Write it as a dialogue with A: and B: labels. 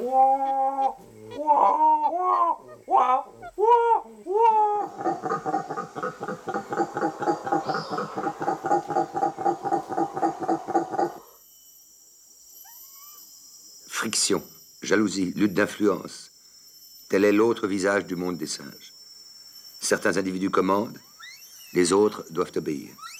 A: Friction, jalousie, lutte d'influence. Tel est l'autre visage du monde des singes. Certains individus commandent, les autres doivent obéir.